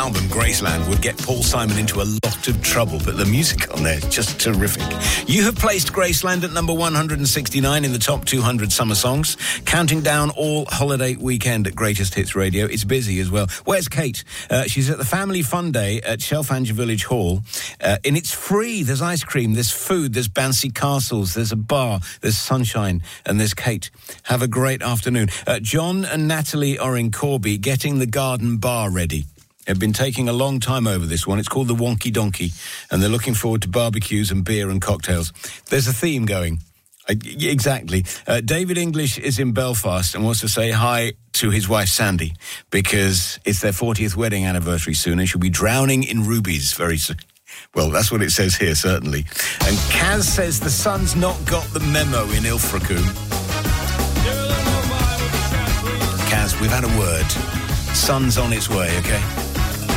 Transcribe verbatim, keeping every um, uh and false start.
album, Graceland, would get Paul Simon into a lot of trouble, but the music on there is just terrific. You have placed Graceland at number one hundred sixty-nine in the top two hundred summer songs, counting down all holiday weekend at Greatest Hits Radio. It's busy as well. Where's Kate? Uh, she's at the Family Fun Day at Shelfange Village Hall, uh, and it's free. There's ice cream, there's food, there's bouncy castles, there's a bar, there's sunshine, and there's Kate. Have a great afternoon. Uh, John and Natalie are in Corby getting the garden bar ready. They've been taking a long time over this one. It's called the Wonky Donkey, and they're looking forward to barbecues and beer and cocktails. There's a theme going. Uh, exactly. Uh, David English is in Belfast and wants to say hi to his wife Sandy, because it's their fortieth wedding anniversary soon, and she'll be drowning in rubies very soon. Well, that's what it says here, certainly. And Kaz says the sun's not got the memo in Ilfracombe. Kaz, we've had a word. Sun's on its way, okay?